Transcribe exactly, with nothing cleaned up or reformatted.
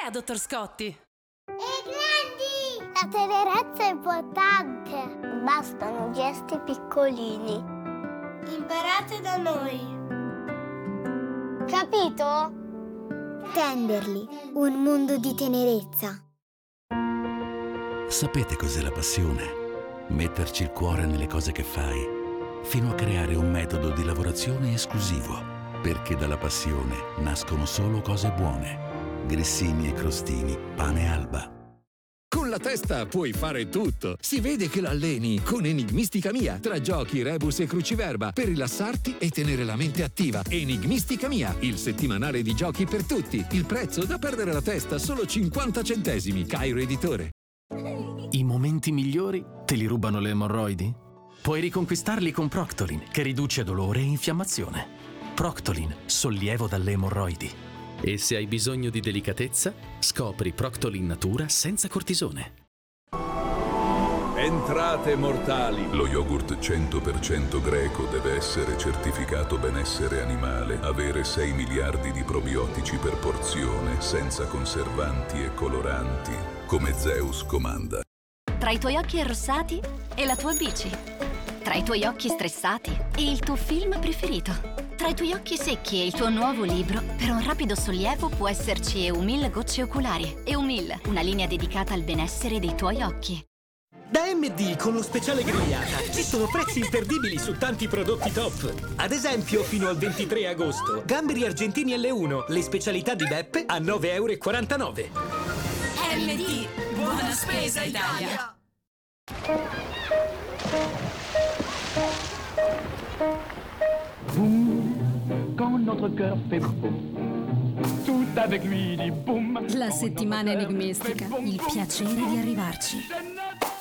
è, dottor Scotti? E grandi! La tenerezza è importante. Bastano gesti piccolini. Imparate da noi. Capito? Tenderli, un mondo di tenerezza. Sapete cos'è la passione? Metterci il cuore nelle cose che fai, fino a creare un metodo di lavorazione esclusivo, perché dalla passione nascono solo cose buone. Grissini e crostini, pane Alba. Con la testa puoi fare tutto. Si vede che l'alleni con Enigmistica Mia, tra giochi, rebus e cruciverba, per rilassarti e tenere la mente attiva. Enigmistica Mia, il settimanale di giochi per tutti. Il prezzo da perdere la testa, solo cinquanta centesimi. Cairo Editore. I momenti migliori te li rubano le emorroidi? Puoi riconquistarli con Proctolin, che riduce dolore e infiammazione. Proctolin, sollievo dalle emorroidi. E se hai bisogno di delicatezza, scopri Proctolin Natura senza cortisone. Entrate mortali! Lo yogurt cento per cento greco deve essere certificato benessere animale, avere sei miliardi di probiotici per porzione, senza conservanti e coloranti, come Zeus comanda. Tra i tuoi occhi arrossati e la tua bici. Tra i tuoi occhi stressati e il tuo film preferito. Tra i tuoi occhi secchi e il tuo nuovo libro, per un rapido sollievo può esserci Eumil Gocce Oculari. Eumil, una linea dedicata al benessere dei tuoi occhi. Da M D con lo speciale grigliata ci sono prezzi imperdibili su tanti prodotti top. Ad esempio, fino al ventitré agosto, gamberi argentini L uno, le specialità di Beppe a nove e quarantanove euro. M D, buona spesa Italia! Boum, quand notre cœur fait boum, tout avec lui dit boum. La settimana enigmistica, il piacere di arrivarci.